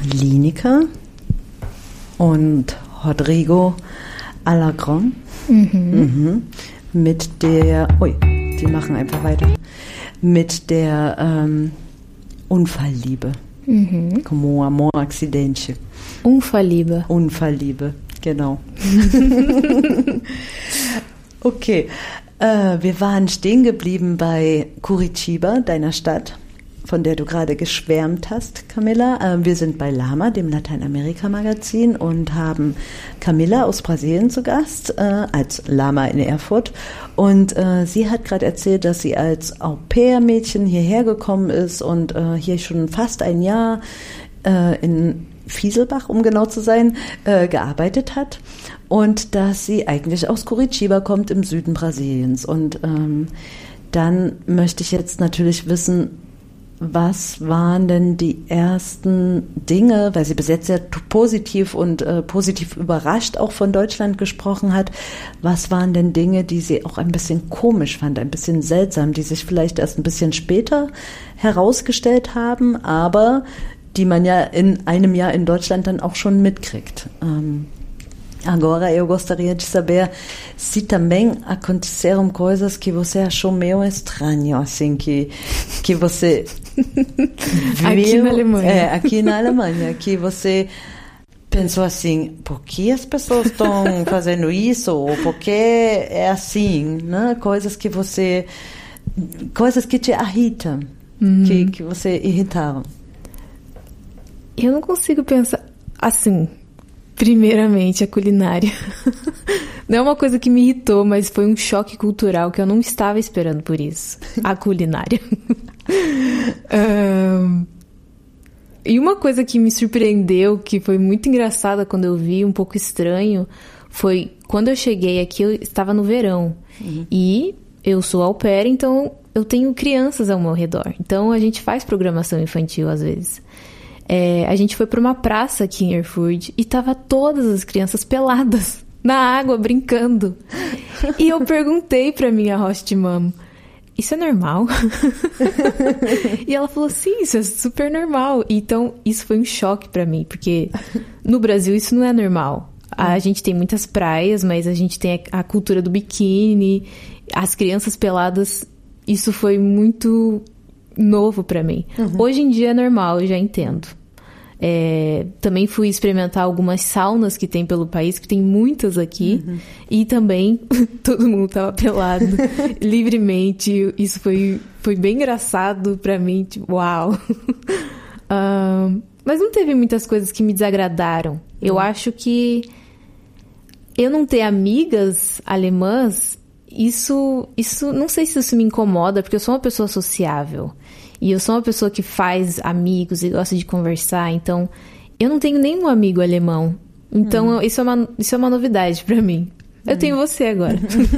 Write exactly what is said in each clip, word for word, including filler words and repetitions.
Lineker und Rodrigo Alarcón. Mhm. Mhm. Mit der, ui, die machen einfach weiter, mit der ähm, Unfallliebe. Mhm. Como amor accidente. Unfallliebe. Unfallliebe, genau. Okay, äh, wir waren stehen geblieben bei Curitiba, deiner Stadt, von der du gerade geschwärmt hast, Camilla. Äh, wir sind bei Lama, dem Lateinamerika-Magazin, und haben Camilla aus Brasilien zu Gast, äh, als Lama in Erfurt. Und äh, sie hat gerade erzählt, dass sie als Au-pair-Mädchen hierher gekommen ist und äh, hier schon fast ein Jahr äh, in Fieselbach, um genau zu sein, äh, gearbeitet hat. Und dass sie eigentlich aus Curitiba kommt, im Süden Brasiliens. Und ähm, dann möchte ich jetzt natürlich wissen, was waren denn die ersten Dinge, weil sie bis jetzt sehr positiv und äh, positiv überrascht auch von Deutschland gesprochen hat, was waren denn Dinge, die sie auch ein bisschen komisch fand, ein bisschen seltsam, die sich vielleicht erst ein bisschen später herausgestellt haben, aber die man ja in einem Jahr in Deutschland dann auch schon mitkriegt. Ähm, Agora eu gostaria de saber se também aconteceram coisas que você achou meio estranho, assim, que, que você viu aqui na Alemanha. É, aqui na Alemanha, que você pensou assim, por que as pessoas estão fazendo isso? Ou por que é assim, né? Coisas que você, coisas que te irritam, uhum. que, que você irritaram. Eu não consigo pensar assim. Primeiramente, a culinária. Não é uma coisa que me irritou, mas foi um choque cultural que eu não estava esperando por isso. A culinária. um, e uma coisa que me surpreendeu, que foi muito engraçada quando eu vi, um pouco estranho, foi quando eu cheguei aqui, eu estava no verão. Uhum. E eu sou au pair, então eu tenho crianças ao meu redor. Então a gente faz programação infantil às vezes. É, a gente foi para uma praça aqui em Erfurt e tava todas as crianças peladas na água, brincando. E eu perguntei pra minha host mom, isso é normal? E ela falou, sim, isso é super normal. Então, isso foi um choque pra mim, porque no Brasil isso não é normal. A gente tem muitas praias, mas a gente tem a cultura do biquíni, as crianças peladas, isso foi muito novo pra mim. Uhum. Hoje em dia é normal, eu já entendo. É, também fui experimentar algumas saunas que tem pelo país, que tem muitas aqui, uhum. E também todo mundo tava pelado livremente. Isso foi, foi bem engraçado pra mim, tipo, uau. um, mas não teve muitas coisas que me desagradaram. Uhum. Eu acho que eu não ter amigas alemãs, isso, isso, não sei se isso me incomoda, porque eu sou uma pessoa sociável. E eu sou uma pessoa que faz amigos e gosta de conversar, então eu não tenho nenhum amigo alemão. Então hum. isso, é uma, isso é uma novidade pra mim. Eu hum. tenho você agora.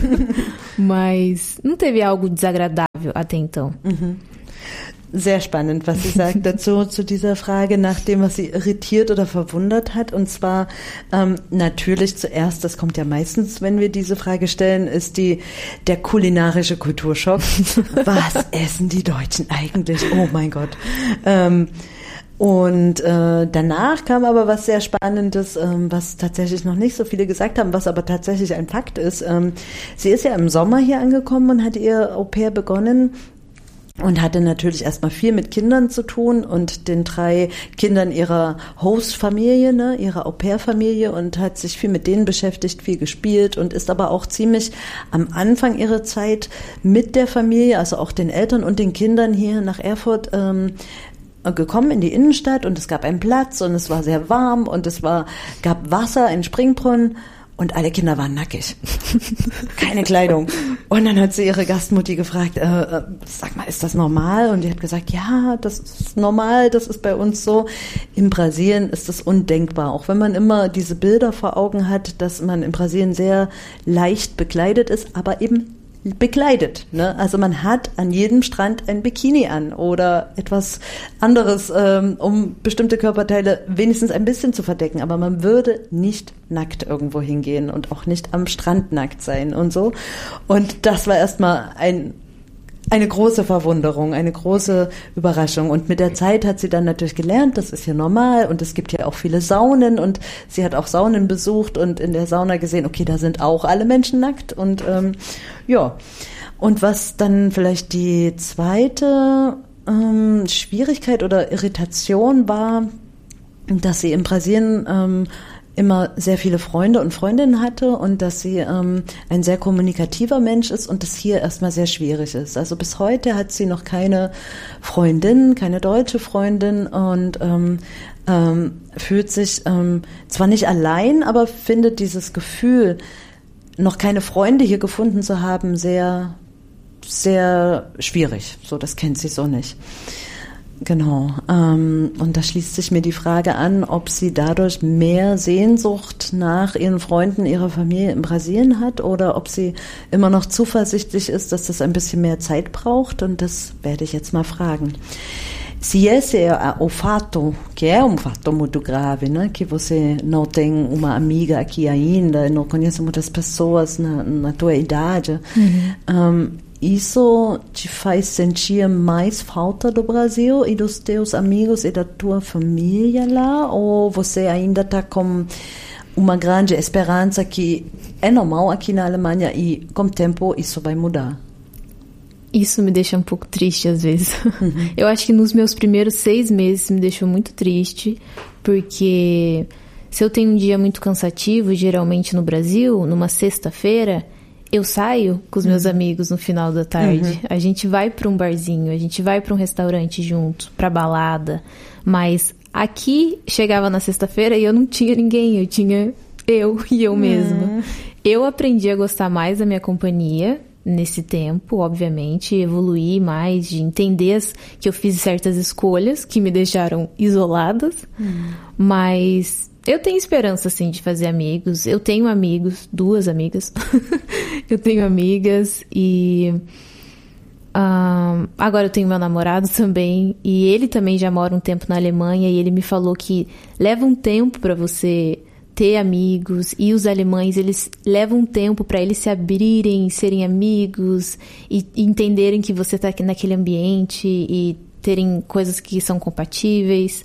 Mas não teve algo desagradável até então. Uhum. Sehr spannend, was sie sagt dazu, zu dieser Frage nach dem, was sie irritiert oder verwundert hat. Und zwar ähm, natürlich zuerst, das kommt ja meistens, wenn wir diese Frage stellen, ist die der kulinarische Kulturschock. Was essen die Deutschen eigentlich? Oh mein Gott. Ähm, Und äh, danach kam aber was sehr Spannendes, ähm, was tatsächlich noch nicht so viele gesagt haben, was aber tatsächlich ein Fakt ist. Ähm, sie ist ja im Sommer hier angekommen und hat ihr Au-pair begonnen. Und hatte natürlich erstmal viel mit Kindern zu tun und den drei Kindern ihrer Host-Familie, ne, ihrer Au-pair-Familie, und hat sich viel mit denen beschäftigt, viel gespielt und ist aber auch ziemlich am Anfang ihrer Zeit mit der Familie, also auch den Eltern und den Kindern hier nach Erfurt ähm, gekommen in die Innenstadt, und es gab einen Platz und es war sehr warm und es war gab Wasser, einen Springbrunnen. Und alle Kinder waren nackig. Keine Kleidung. Und dann hat sie ihre Gastmutti gefragt, äh, äh, sag mal, ist das normal? Und die hat gesagt, ja, das ist normal, das ist bei uns so. In Brasilien ist das undenkbar. Auch wenn man immer diese Bilder vor Augen hat, dass man in Brasilien sehr leicht bekleidet ist, aber eben bekleidet, ne? Also man hat an jedem Strand ein Bikini an oder etwas anderes, ähm, um bestimmte Körperteile wenigstens ein bisschen zu verdecken, aber man würde nicht nackt irgendwo hingehen und auch nicht am Strand nackt sein und so. Und das war erstmal ein eine große Verwunderung, eine große Überraschung. Und mit der Zeit hat sie dann natürlich gelernt, das ist ja normal und es gibt ja auch viele Saunen und sie hat auch Saunen besucht und in der Sauna gesehen, okay, da sind auch alle Menschen nackt und ähm, ja. Und was dann vielleicht die zweite ähm, Schwierigkeit oder Irritation war, dass sie in Brasilien ähm, immer sehr viele Freunde und Freundinnen hatte und dass sie ähm, ein sehr kommunikativer Mensch ist und das hier erstmal sehr schwierig ist. Also bis heute hat sie noch keine Freundin, keine deutsche Freundin und ähm, ähm, fühlt sich ähm, zwar nicht allein, aber findet dieses Gefühl, noch keine Freunde hier gefunden zu haben, sehr, sehr schwierig. So, das kennt sie so nicht. Genau. Ähm, und da schließt sich mir die Frage an, ob sie dadurch mehr Sehnsucht nach ihren Freunden, ihrer Familie in Brasilien hat oder ob sie immer noch zuversichtlich ist, dass das ein bisschen mehr Zeit braucht. Und das werde ich jetzt mal fragen. Se esse é o fato, que é um fato muito grave, né? Que você não tem uma amiga aqui ainda, não conhece muitas pessoas na, na tua idade, uhum. um, isso te faz sentir mais falta do Brasil e dos teus amigos e da tua família lá? Ou você ainda está com uma grande esperança que é normal aqui na Alemanha e com o tempo isso vai mudar? Isso me deixa um pouco triste às vezes. Uhum. Eu acho que nos meus primeiros seis meses me deixou muito triste, porque se eu tenho um dia muito cansativo, geralmente no Brasil, numa sexta-feira, eu saio com os meus uhum. amigos no final da tarde. Uhum. A gente vai para um barzinho, a gente vai para um restaurante junto, para balada. Mas aqui, chegava na sexta-feira e eu não tinha ninguém, eu tinha eu e eu mesma. Uhum. Eu aprendi a gostar mais da minha companhia nesse tempo, obviamente, evoluí mais, de entender as, que eu fiz certas escolhas que me deixaram isoladas, uhum. mas eu tenho esperança, assim, de fazer amigos. Eu tenho amigos, duas amigas. Eu tenho amigas e... Um, agora eu tenho meu namorado também. E ele também já mora um tempo na Alemanha. E ele me falou que leva um tempo para você ter amigos. E os alemães, eles levam um tempo para eles se abrirem, serem amigos. E, e entenderem que você tá naquele ambiente. E terem coisas que são compatíveis.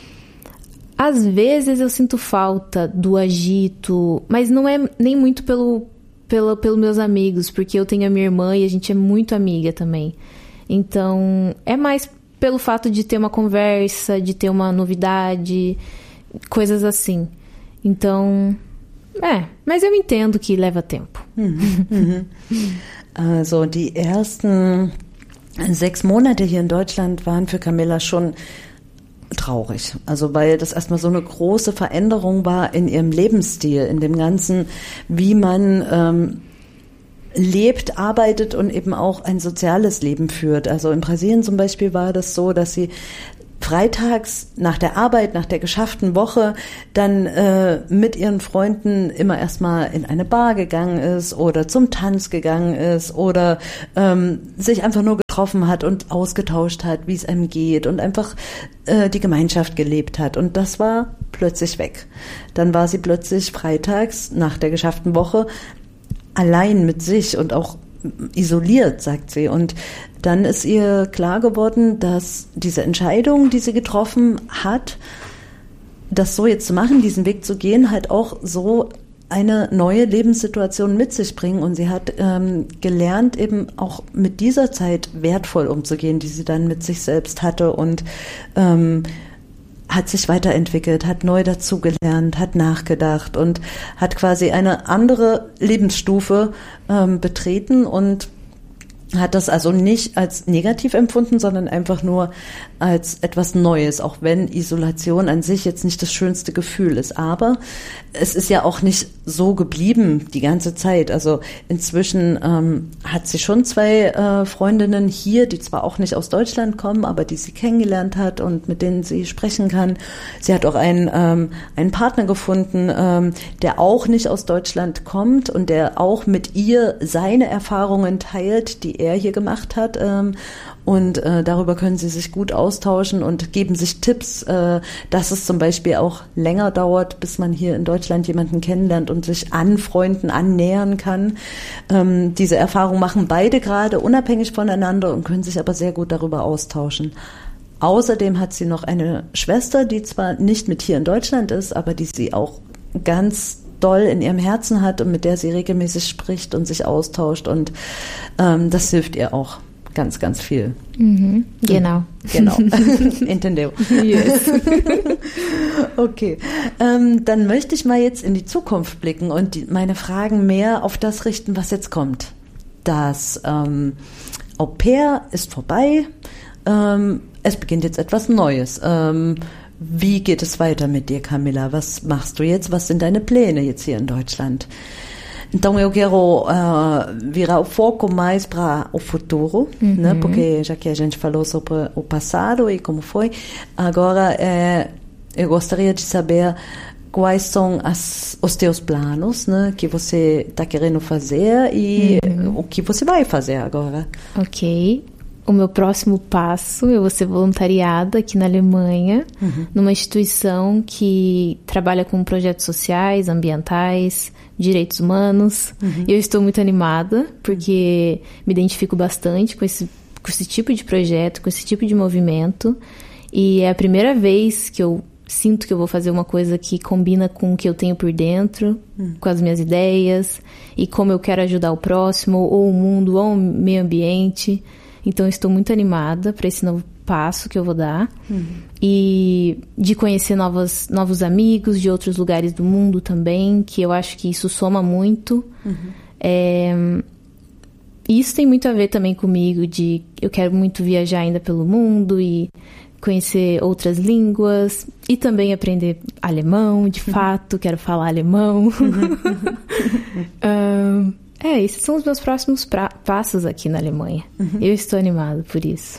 Às vezes eu sinto falta do agito, mas não é nem muito pelo, pelo, pelos meus amigos, porque eu tenho a minha irmã e a gente é muito amiga também. Então, é mais pelo fato de ter uma conversa, de ter uma novidade, coisas assim. Então, é, mas eu entendo que leva tempo. Mhm, mhm. Also, die ersten sechs Monate hier in Deutschland waren für Camilla schon traurig. Also weil das erstmal so eine große Veränderung war in ihrem Lebensstil, in dem Ganzen, wie man ähm, lebt, arbeitet und eben auch ein soziales Leben führt. Also in Brasilien zum Beispiel war das so, dass sie freitags nach der Arbeit, nach der geschafften Woche dann äh, mit ihren Freunden immer erstmal in eine Bar gegangen ist oder zum Tanz gegangen ist oder ähm, sich einfach nur getroffen hat und ausgetauscht hat, wie es einem geht und einfach äh, die Gemeinschaft gelebt hat. Und das war plötzlich weg. Dann war sie plötzlich freitags nach der geschafften Woche allein mit sich und auch isoliert, sagt sie. Und dann ist ihr klar geworden, dass diese Entscheidung, die sie getroffen hat, das so jetzt zu machen, diesen Weg zu gehen, halt auch so eine neue Lebenssituation mit sich bringen. Und sie hat ähm, gelernt, eben auch mit dieser Zeit wertvoll umzugehen, die sie dann mit sich selbst hatte und ähm, hat sich weiterentwickelt, hat neu dazugelernt, hat nachgedacht und hat quasi eine andere Lebensstufe ähm, betreten und hat das also nicht als negativ empfunden, sondern einfach nur als etwas Neues, auch wenn Isolation an sich jetzt nicht das schönste Gefühl ist. Aber es ist ja auch nicht so geblieben die ganze Zeit. Also inzwischen ähm, hat sie schon zwei äh, Freundinnen hier, die zwar auch nicht aus Deutschland kommen, aber die sie kennengelernt hat und mit denen sie sprechen kann. Sie hat auch einen, ähm, einen Partner gefunden, ähm, der auch nicht aus Deutschland kommt und der auch mit ihr seine Erfahrungen teilt, die er hier gemacht hat. Ähm, und äh, darüber können sie sich gut austauschen und geben sich Tipps, äh, dass es zum Beispiel auch länger dauert, bis man hier in Deutschland jemanden kennenlernt und sich anfreunden, annähern kann. Ähm, diese Erfahrung machen beide gerade unabhängig voneinander und können sich aber sehr gut darüber austauschen. Außerdem hat sie noch eine Schwester, die zwar nicht mit hier in Deutschland ist, aber die sie auch ganz doll in ihrem Herzen hat und mit der sie regelmäßig spricht und sich austauscht und ähm, das hilft ihr auch ganz, ganz viel. Mhm, genau. Genau. Entendeu. Yes. Okay. Ähm, dann möchte ich mal jetzt in die Zukunft blicken und die, meine Fragen mehr auf das richten, was jetzt kommt. Das ähm, Au-pair ist vorbei. Ähm, es beginnt jetzt etwas Neues. Ähm, Wie geht es weiter mit dir, Camila? Was machst du jetzt? Was sind deine Pläne jetzt hier in Deutschland? Então eu quero uh, virar o foco mais para o futuro, uhum. né? Porque já que a gente falou sobre o passado e como foi, agora é, eu gostaria de saber quais são as, os teus planos, né? Que você está querendo fazer e uhum. o que você vai fazer agora. Ok. O meu próximo passo, eu vou ser voluntariada aqui na Alemanha, uhum. numa instituição que trabalha com projetos sociais, ambientais, direitos humanos. Uhum. E eu estou muito animada, porque me identifico bastante com esse, com esse tipo de projeto, com esse tipo de movimento. E é a primeira vez que eu sinto que eu vou fazer uma coisa que combina com o que eu tenho por dentro, uhum. com as minhas ideias, e como eu quero ajudar o próximo, ou o mundo, ou o meio ambiente. Então, eu estou muito animada para esse novo passo que eu vou dar. Uhum. E de conhecer novas, novos amigos de outros lugares do mundo também, que eu acho que isso soma muito. Uhum. É, isso tem muito a ver também comigo, de eu quero muito viajar ainda pelo mundo e conhecer outras línguas e também aprender alemão, de uhum. fato, quero falar alemão. Uhum. um, É, esses são os meus próximos pra- passos aqui na Alemanha. Mhm. Eu estou animada por isso.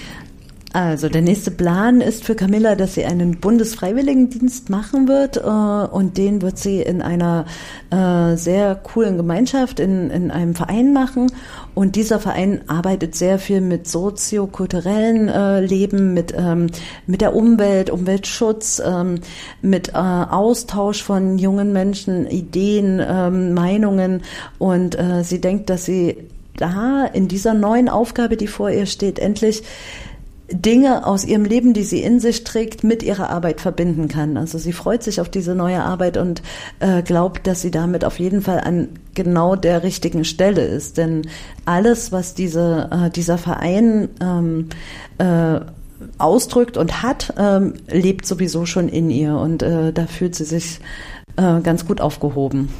Also der nächste Plan ist für Camilla, dass sie einen Bundesfreiwilligendienst machen wird äh, und den wird sie in einer äh, sehr coolen Gemeinschaft, in, in einem Verein machen und dieser Verein arbeitet sehr viel mit soziokulturellen äh, Leben, mit, ähm, mit der Umwelt, Umweltschutz, ähm, mit äh, Austausch von jungen Menschen, Ideen, ähm, Meinungen und äh, sie denkt, dass sie da in dieser neuen Aufgabe, die vor ihr steht, endlich Dinge aus ihrem Leben, die sie in sich trägt, mit ihrer Arbeit verbinden kann. Also sie freut sich auf diese neue Arbeit und äh, glaubt, dass sie damit auf jeden Fall an genau der richtigen Stelle ist. Denn alles, was diese, äh, dieser Verein ähm, äh, ausdrückt und hat, ähm, lebt sowieso schon in ihr und äh, da fühlt sie sich äh, ganz gut aufgehoben.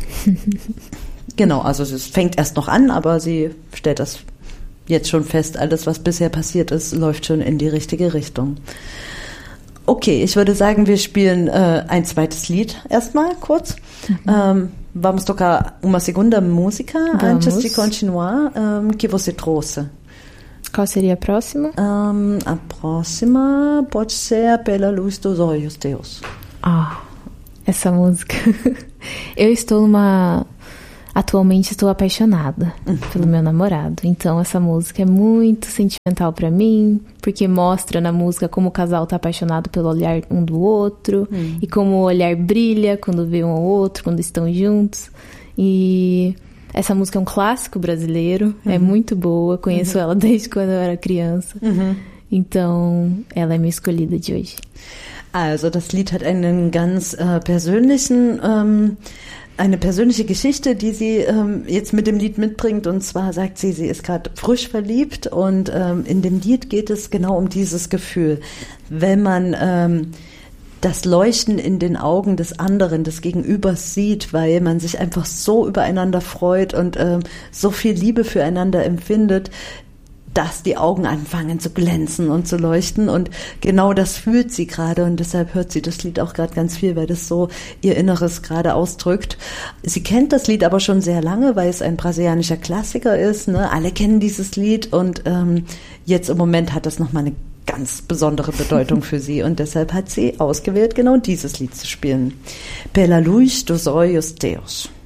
Genau, also es fängt erst noch an, aber sie stellt das jetzt schon fest, alles, was bisher passiert ist, läuft schon in die richtige Richtung. Okay, ich würde sagen, wir spielen äh, ein zweites Lied erstmal kurz. Mhm. Um, vamos tocar uma segunda música vamos. Antes de continuar, um, que você trouxe. Qual seria a próxima? Um, a próxima pode ser Pela Luz dos Olhos Teus. Ah, essa música. Eu estou numa... Atualmente estou apaixonada uhum. pelo meu namorado, então essa música é muito sentimental pra mim, porque mostra na música como o casal tá apaixonado pelo olhar um do outro uhum. e como o olhar brilha quando vê um ao outro, quando estão juntos. E essa música é um clássico brasileiro, uhum. é muito boa, conheço uhum. ela desde quando eu era criança, uhum. então ela é minha escolhida de hoje. Also das Lied hat einen ganz äh, persönlichen ähm eine persönliche Geschichte, die sie ähm, jetzt mit dem Lied mitbringt. Und zwar sagt sie, sie ist gerade frisch verliebt und ähm, in dem Lied geht es genau um dieses Gefühl. Wenn man ähm, das Leuchten in den Augen des anderen, des Gegenübers sieht, weil man sich einfach so übereinander freut und ähm, so viel Liebe füreinander empfindet, dass die Augen anfangen zu glänzen und zu leuchten und genau das fühlt sie gerade und deshalb hört sie das Lied auch gerade ganz viel, weil das so ihr Inneres gerade ausdrückt. Sie kennt das Lied aber schon sehr lange, weil es ein brasilianischer Klassiker ist, ne? Alle kennen dieses Lied und ähm, jetzt im Moment hat das nochmal eine ganz besondere Bedeutung für sie und deshalb hat sie ausgewählt, genau dieses Lied zu spielen. Pela Luz dos Olhos Teus.